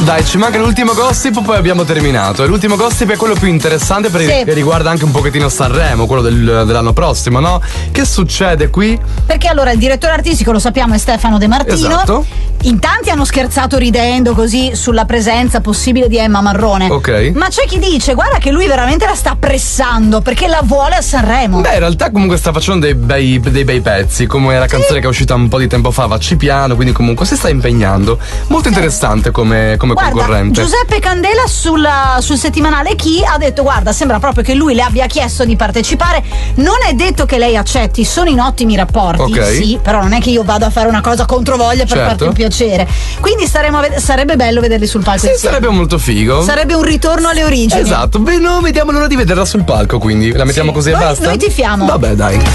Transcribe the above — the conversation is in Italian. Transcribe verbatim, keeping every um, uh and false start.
Dai, ci manca l'ultimo gossip, poi abbiamo terminato. E l'ultimo gossip è quello più interessante perché Sì. riguarda anche un pochettino Sanremo, quello del- dell'anno prossimo, no? Che succede qui? Perché allora il direttore artistico, lo sappiamo, è Stefano De Martino. Esatto. In tanti hanno scherzato ridendo così sulla presenza possibile di Emma Marrone. Ok. Ma c'è chi dice, guarda che lui veramente la sta pressando perché la vuole a Sanremo. Beh, in realtà comunque sta facendo dei bei, dei bei pezzi, come la canzone che è uscita un po' di tempo fa, Vacci piano, quindi comunque si sta impegnando. Molto interessante come, come Guarda, concorrente. Giuseppe Candela sulla- sul settimanale Chi ha detto, guarda, sembra proprio che lui le abbia chiesto di partecipare. Non è detto che lei accetti, sono in ottimi rapporti. Ok. Sì, però non è che io vado a fare una cosa controvoglia per Certo. farti un piacere. Quindi staremo a ved- sarebbe bello vederli sul palco Sì, insieme. sarebbe molto figo. Sarebbe un ritorno alle origini. Esatto, beh, no, vediamo l'ora di vederla sul palco, quindi la mettiamo Sì. così e Noi- basta. noi tifiamo. Vabbè, dai.